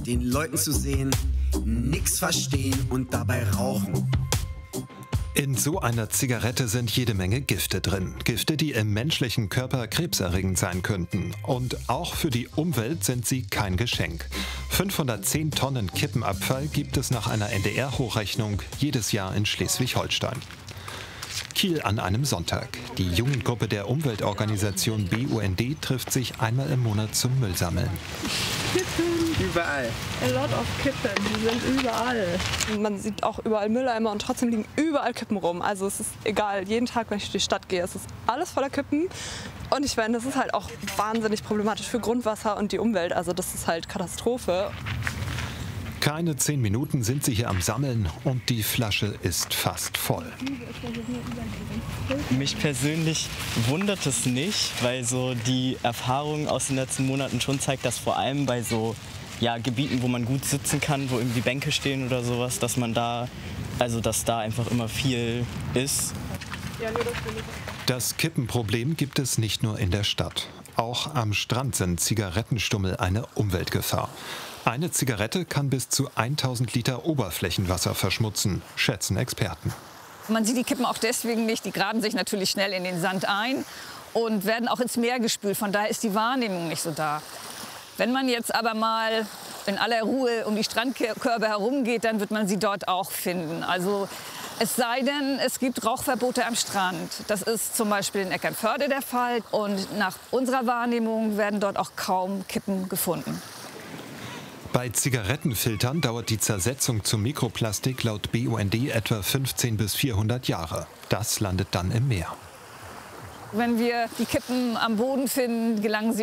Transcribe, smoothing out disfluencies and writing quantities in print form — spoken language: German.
den Leuten zu sehen, nix verstehen und dabei rauchen. In so einer Zigarette sind jede Menge Gifte drin. Gifte, die im menschlichen Körper krebserregend sein könnten. Und auch für die Umwelt sind sie kein Geschenk. 510 Tonnen Kippenabfall gibt es nach einer NDR-Hochrechnung jedes Jahr in Schleswig-Holstein. Kiel an einem Sonntag. Die Jugendgruppe der Umweltorganisation BUND trifft sich einmal im Monat zum Müllsammeln. Kippen. Überall. A lot of Kippen, die sind überall. Man sieht auch überall Mülleimer und trotzdem liegen überall Kippen rum. Also es ist egal, jeden Tag, wenn ich durch die Stadt gehe, es ist alles voller Kippen. Und ich meine, das ist halt auch wahnsinnig problematisch für Grundwasser und die Umwelt. Also das ist halt Katastrophe. Keine 10 Minuten sind sie hier am Sammeln und die Flasche ist fast voll. Mich persönlich wundert es nicht, weil so die Erfahrung aus den letzten Monaten schon zeigt, dass vor allem bei so Gebieten, wo man gut sitzen kann, wo irgendwie Bänke stehen oder sowas, dass da einfach immer viel ist. Das Kippenproblem gibt es nicht nur in der Stadt. Auch am Strand sind Zigarettenstummel eine Umweltgefahr. Eine Zigarette kann bis zu 1000 Liter Oberflächenwasser verschmutzen, schätzen Experten. Man sieht die Kippen auch deswegen nicht, die graben sich natürlich schnell in den Sand ein und werden auch ins Meer gespült. Von daher ist die Wahrnehmung nicht so da. Wenn man jetzt aber mal in aller Ruhe um die Strandkörbe herumgeht, dann wird man sie dort auch finden. Also es sei denn, es gibt Rauchverbote am Strand. Das ist zum Beispiel in Eckernförde der Fall. Und nach unserer Wahrnehmung werden dort auch kaum Kippen gefunden. Bei Zigarettenfiltern dauert die Zersetzung zu Mikroplastik laut BUND etwa 15 bis 400 Jahre. Das landet dann im Meer. Wenn wir die Kippen am Boden finden, gelangen sie